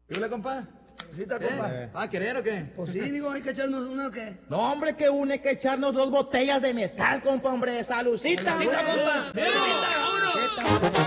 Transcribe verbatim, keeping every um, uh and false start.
¿Qué le, compa? ¿Cita, ¿Eh? compa? ¿Ah, querer o qué? Pues sí, digo, hay que echarnos una o qué. No, hombre, que une, hay que echarnos dos botellas de mezcal, compa, hombre. ¡Saludcita! ¡Saludcita, compa! ¡Vámonos!